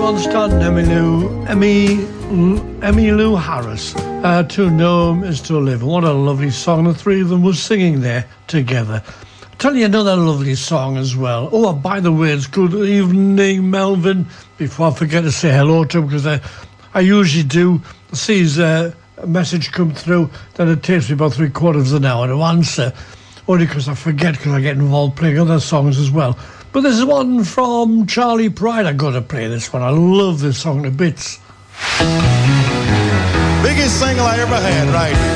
Scott and Emmylou Harris. To know is to live. What a lovely song. The three of them were singing there together. I'll tell you another lovely song as well. Oh, by the way, it's good evening, Melvin. Before I forget to say hello to him, because I usually do see his message come through, then it takes me about 3/4 of an hour to answer. Only because I forget, because I get involved playing other songs as well. But this is one from Charlie Pride. I've got to play this one. I love this song to bits. Biggest single I ever had, right here.